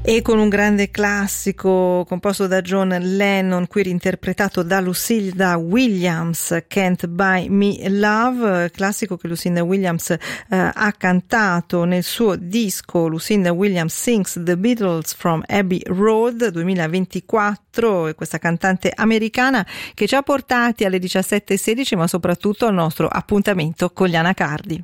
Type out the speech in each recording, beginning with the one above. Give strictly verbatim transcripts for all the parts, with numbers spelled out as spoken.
E con un grande classico composto da John Lennon, qui reinterpretato da Lucinda Williams, Can't Buy Me Love, classico che Lucinda Williams eh, ha cantato nel suo disco Lucinda Williams Sings The Beatles from Abbey Road duemilaventiquattro, e questa cantante americana che ci ha portati alle diciassette e sedici, ma soprattutto al nostro appuntamento con gli anacardi.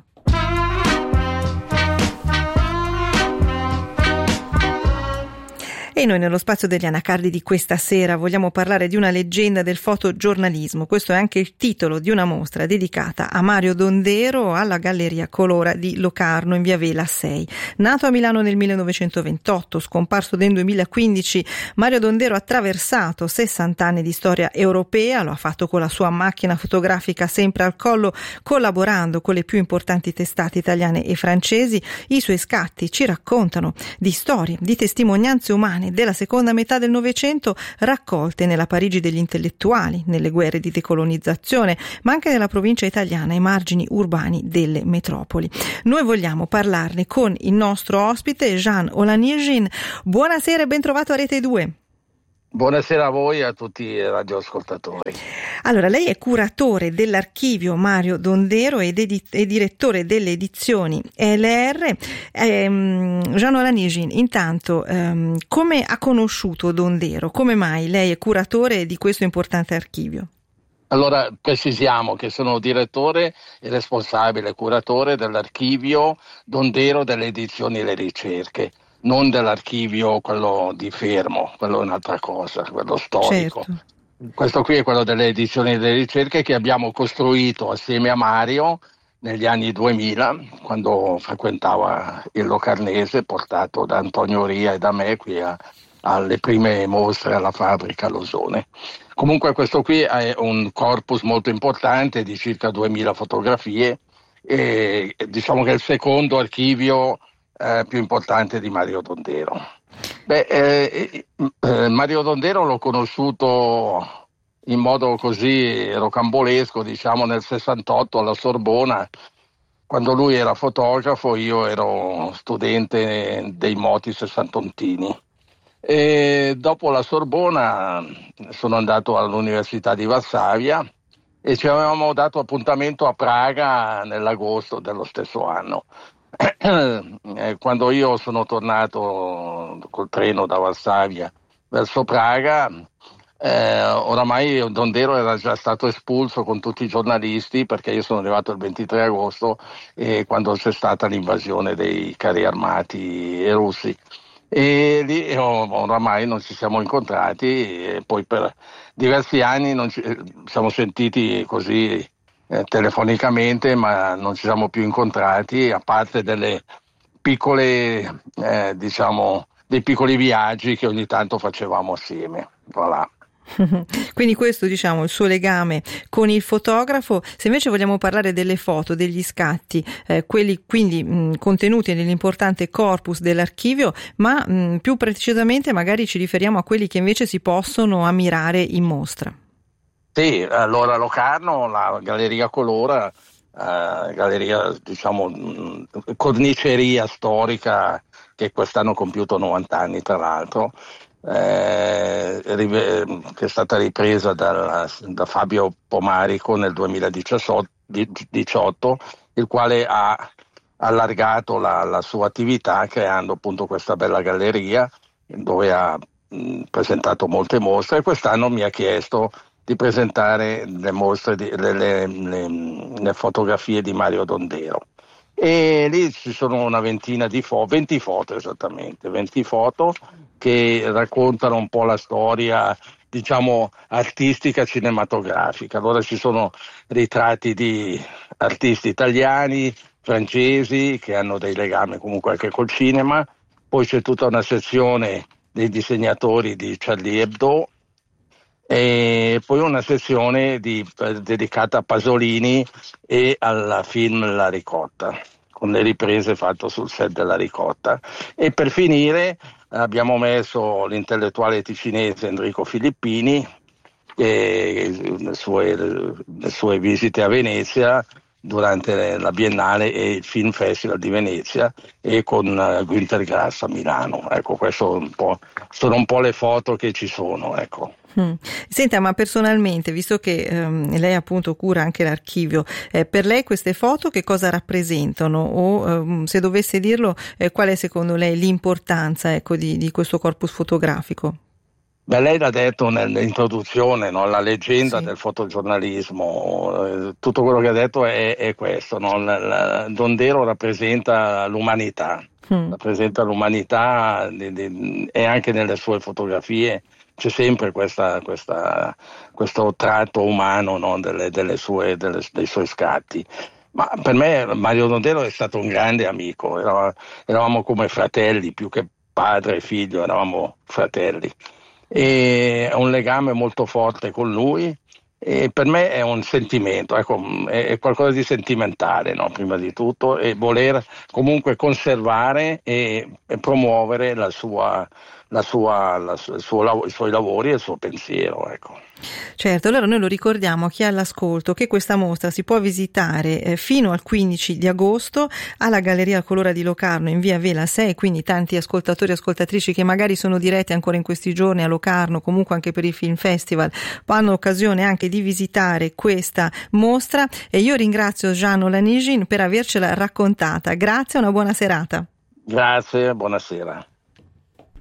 E noi nello spazio degli anacardi di questa sera vogliamo parlare di una leggenda del fotogiornalismo. Questo è anche il titolo di una mostra dedicata a Mario Dondero alla Galleria Colora di Locarno in via Vela sei. Nato a Milano nel millenovecentoventotto, scomparso nel duemilaquindici, Mario Dondero ha attraversato sessanta anni di storia europea, lo ha fatto con la sua macchina fotografica sempre al collo, collaborando con le più importanti testate italiane e francesi. I suoi scatti ci raccontano di storie, di testimonianze umane della seconda metà del Novecento, raccolte nella Parigi degli intellettuali, nelle guerre di decolonizzazione, ma anche nella provincia italiana ai margini urbani delle metropoli. Noi vogliamo parlarne con il nostro ospite Jean Olanigin. Buonasera e ben trovato a Rete due. Buonasera a voi e a tutti i radioascoltatori. Allora, lei è curatore dell'archivio Mario Dondero ed edi- e direttore delle edizioni L R. Ehm, Jean Olanigin, intanto, ehm, come ha conosciuto Dondero? Come mai lei è curatore di questo importante archivio? Allora, precisiamo che sono direttore e responsabile curatore dell'archivio Dondero delle edizioni Le Ricerche, non dell'archivio quello di Fermo, quello è un'altra cosa, quello storico. Certo. Questo qui è quello delle edizioni delle ricerche che abbiamo costruito assieme a Mario negli anni duemila, quando frequentava il Locarnese, portato da Antonio Ria e da me qui a, alle prime mostre alla fabbrica Losone. Comunque questo qui è un corpus molto importante di circa duemila fotografie e diciamo che è il secondo archivio eh, più importante di Mario Dondero. Beh, eh, eh, Mario Dondero l'ho conosciuto in modo così rocambolesco, diciamo nel sessantotto alla Sorbona, quando lui era fotografo, io ero studente dei moti sessantontini. E dopo la Sorbona sono andato all'Università di Varsavia e ci avevamo dato appuntamento a Praga nell'agosto dello stesso anno. Quando io sono tornato col treno da Varsavia verso Praga, eh, oramai Dondero era già stato espulso con tutti i giornalisti, perché io sono arrivato il ventitré agosto e quando c'è stata l'invasione dei carri armati russi, e lì oramai non ci siamo incontrati e poi per diversi anni non ci siamo sentiti così Eh, telefonicamente, ma non ci siamo più incontrati, a parte delle piccole, eh, diciamo, dei piccoli viaggi che ogni tanto facevamo assieme. Voilà. Quindi questo, diciamo, il suo legame con il fotografo. Se invece vogliamo parlare delle foto, degli scatti, eh, quelli quindi mh, contenuti nell'importante corpus dell'archivio, ma mh, più precisamente magari ci riferiamo a quelli che invece si possono ammirare in mostra. Sì, allora Locarno, la Galleria Colora, eh, galleria, diciamo, mh, corniceria storica che quest'anno ha compiuto novanta anni, tra l'altro, eh, che è stata ripresa dal, da Fabio Pomarico nel duemiladiciotto, il quale ha allargato la, la sua attività creando appunto questa bella galleria dove ha mh, presentato molte mostre, e quest'anno mi ha chiesto di presentare le mostre, di, le, le, le, le fotografie di Mario Dondero. E lì ci sono una ventina di foto, venti foto esattamente, venti foto che raccontano un po' la storia, diciamo, artistica cinematografica. Allora ci sono ritratti di artisti italiani, francesi, che hanno dei legami comunque anche col cinema, poi c'è tutta una sezione dei disegnatori di Charlie Hebdo, e poi una sezione di, eh, dedicata a Pasolini e al film La Ricotta, con le riprese fatte sul set della Ricotta. E per finire abbiamo messo l'intellettuale ticinese Enrico Filippini, che le sue, le sue visite a Venezia durante la Biennale e il Film Festival di Venezia e con uh, Günter Grass a Milano. Ecco, questo un po', sono un po' le foto che ci sono, ecco. Mm. Senta, ma personalmente, visto che ehm, lei appunto cura anche l'archivio, eh, per lei queste foto che cosa rappresentano? O ehm, se dovesse dirlo, eh, qual è secondo lei l'importanza, ecco, di, di questo corpus fotografico? Beh, lei l'ha detto nell'introduzione, no? La leggenda Sì. del fotogiornalismo, eh, tutto quello che ha detto è, è questo, no? La, la, Dondero rappresenta l'umanità, mm. rappresenta l'umanità di, di, e anche nelle sue fotografie c'è sempre questa, questa, questo tratto umano, no? delle, delle sue, delle, dei suoi scatti. Ma per me Mario Dondero è stato un grande amico, eravamo, eravamo come fratelli, più che padre e figlio, eravamo fratelli. E ho un legame molto forte con lui e per me è un sentimento, ecco, è qualcosa di sentimentale, no? Prima di tutto, e voler comunque conservare e, e promuovere la sua, la sua, la, il suo, i suoi lavori e il suo pensiero, ecco. Certo, allora noi lo ricordiamo a chi è all'ascolto che questa mostra si può visitare eh, fino al quindici di agosto alla Galleria Colora di Locarno in via Vela sei, quindi tanti ascoltatori e ascoltatrici che magari sono diretti ancora in questi giorni a Locarno, comunque anche per il Film Festival, hanno occasione anche di visitare questa mostra e io ringrazio Jean Olanigin per avercela raccontata. Grazie e una buona serata. Grazie, buonasera.